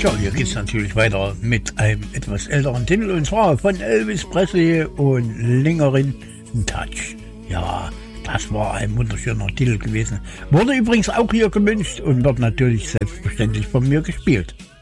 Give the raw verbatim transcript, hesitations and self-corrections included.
Ja, hier geht es natürlich weiter mit einem etwas älteren Titel, und zwar von Elvis Presley und Lingering Touch. Ja, das war ein wunderschöner Titel gewesen. Wurde übrigens auch hier gewünscht und wird natürlich selbstverständlich von mir gespielt.